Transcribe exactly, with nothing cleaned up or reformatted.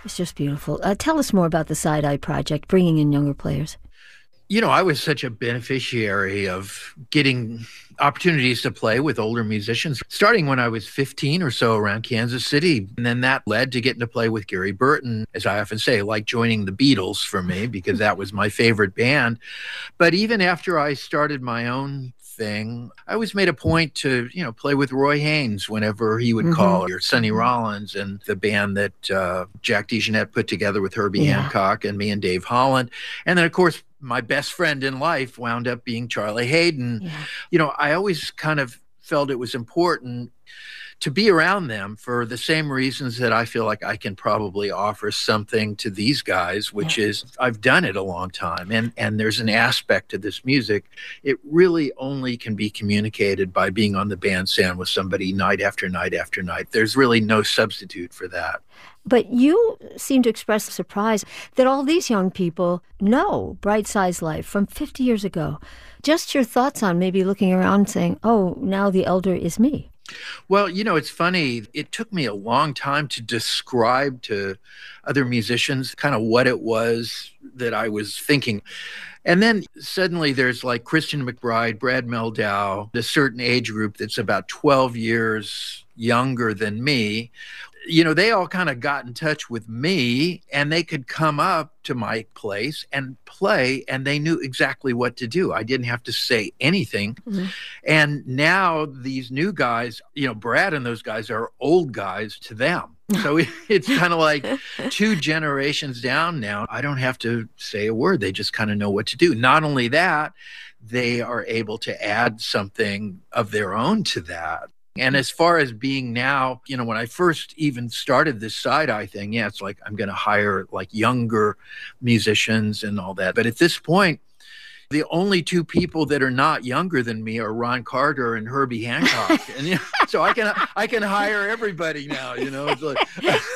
It's just beautiful. Uh, tell us more about the Side Eye Project, bringing in younger players. You know, I was such a beneficiary of getting opportunities to play with older musicians, starting when I was fifteen or so around Kansas City. And then that led to getting to play with Gary Burton, as I often say, like joining the Beatles for me, because that was my favorite band. But even after I started my own thing, I always made a point to, you know, play with Roy Haynes whenever he would Mm-hmm. call, or Sonny Rollins, and the band that uh, Jack DeJohnette put together with Herbie Yeah. Hancock and me and Dave Holland. And then, of course, my best friend in life wound up being Charlie Hayden. Yeah. You know, I always kind of felt it was important to be around them for the same reasons that I feel like I can probably offer something to these guys, which Yeah. is I've done it a long time. And, and there's an aspect to this music. It really only can be communicated by being on the bandstand with somebody night after night after night. There's really no substitute for that. But you seem to express surprise that all these young people know Bright Size Life from fifty years ago. Just your thoughts on maybe looking around and saying, oh, now the elder is me. Well, you know, it's funny. It took me a long time to describe to other musicians kind of what it was that I was thinking. And then suddenly there's like Christian McBride, Brad Meldau, a certain age group that's about twelve years younger than me. You know, they all kind of got in touch with me, and they could come up to my place and play, and they knew exactly what to do. I didn't have to say anything. Mm-hmm. And now these new guys, you know, Brad and those guys are old guys to them. So it's kind of like two generations down now. I don't have to say a word. They just kind of know what to do. Not only that, they are able to add something of their own to that. And as far as being now, you know, when I first even started this Side Eye thing, yeah, it's like I'm going to hire like younger musicians and all that. But at this point, the only two people that are not younger than me are Ron Carter and Herbie Hancock. And you know, so I can I can hire everybody now, you know. It's like,